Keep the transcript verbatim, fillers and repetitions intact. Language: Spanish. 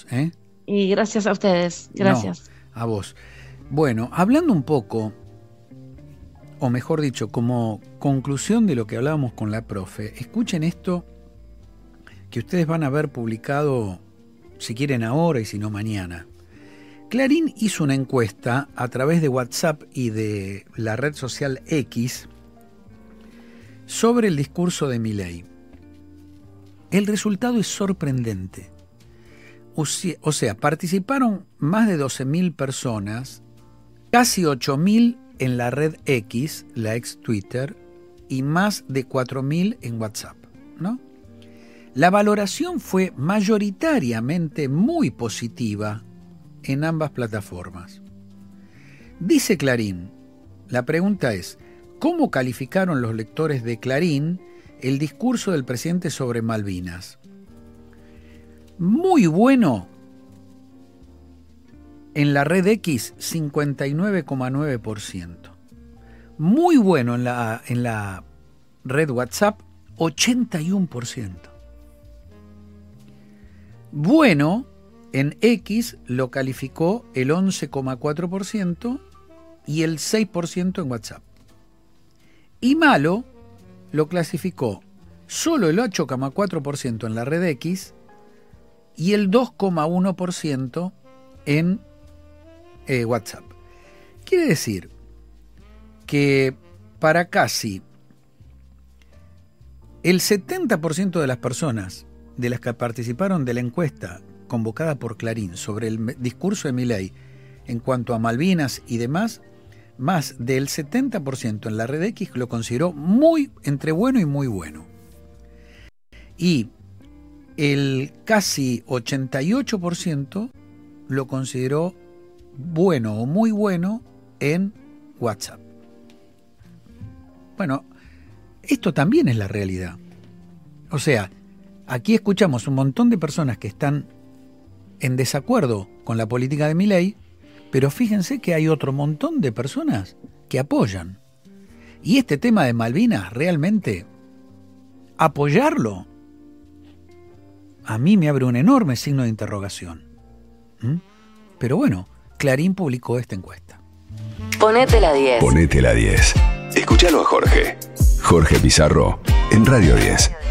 ¿eh? Y gracias a ustedes, gracias. No, a vos. Bueno, hablando un poco, o mejor dicho, como conclusión de lo que hablábamos con la profe, escuchen esto que ustedes van a ver publicado, si quieren ahora y si no mañana. Clarín hizo una encuesta a través de WhatsApp y de la red social X sobre el discurso de Milei. El resultado es sorprendente. O sea, participaron más de doce mil personas, casi ocho mil en la red X, la ex Twitter, y más de cuatro mil en WhatsApp, ¿no? La valoración fue mayoritariamente muy positiva en ambas plataformas. Dice Clarín, la pregunta es, ¿cómo calificaron los lectores de Clarín el discurso del presidente sobre Malvinas? Muy bueno en la red X, cincuenta y nueve coma nueve por ciento. Muy bueno en la, en la red WhatsApp, ochenta y uno por ciento. Bueno, en X lo calificó el once coma cuatro por ciento y el seis por ciento en WhatsApp. Y malo lo clasificó solo el ocho coma cuatro por ciento en la red X y el dos coma uno por ciento en eh, WhatsApp. Quiere decir que para casi el setenta por ciento de las personas de las que participaron de la encuesta convocada por Clarín sobre el discurso de Milei en cuanto a Malvinas y demás, más del setenta por ciento en la red X lo consideró muy entre bueno y muy bueno. Y el casi ochenta y ocho por ciento lo consideró bueno o muy bueno en WhatsApp. Bueno, esto también es la realidad. O sea, aquí escuchamos un montón de personas que están en desacuerdo con la política de Milei, pero fíjense que hay otro montón de personas que apoyan. Y este tema de Malvinas, realmente, apoyarlo, a mí me abre un enorme signo de interrogación. ¿Mm? Pero bueno, Clarín publicó esta encuesta. Ponete la diez. Ponete la diez. Escuchalo a Jorge. Jorge Pizarro en Radio diez.